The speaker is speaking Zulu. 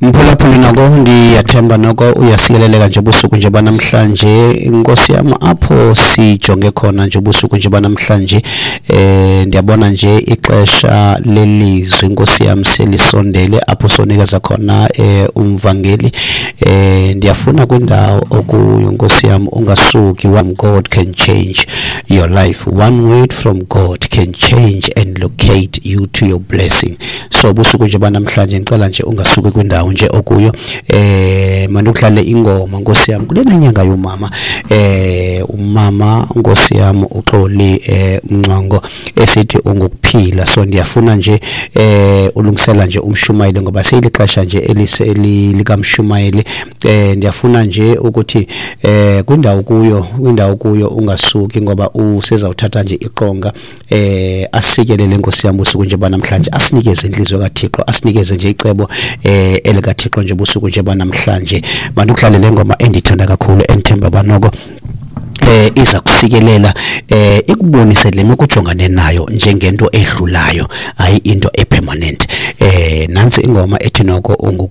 Mphulaphuli noko ndiyathemba noko uyasikeleleka nje ubusuku nje banamhlanje inkosi yami apho sijonge khona nje ubusuku nje banamhlanje ndiyabona nje ixesha lelizwi inkosi yami selisondele apho sonikeza khona umvangeli ndiyafuna kwindawo okuyo inkosi yami ungasuki God can change your life. One word from God can change and locate you to your blessing. So ubusuku nje banamhlanje ngicela nje ungasuki kwindawo nje okuyo mandukudlale ingoma nkosi yami kulena nyanga yomama umama nkosi yami uXoli Mnqongo esithi ungukuphila. So ndiyafuna nje ulungisela nje umshumayeli ngoba seyilixesha nje likamshumayeli ndiyafuna nje ukuthi kwindawo kuyo ungasuki ngoba usezawuthatha nje iqonga asikelele nkosi yami usuku nje banamhlanje asinikeze inhliziyo kaThixo asinikeze nje icebo elikaThixo nje ubusuku nje banamhlanje mandukudlale lengoma endithanda kakhulu enthemba banoko iza kusikelela ikubonise lemi ukujongane nayo njengento edlulayo hayi into epermanent nansi ingoma ethi noko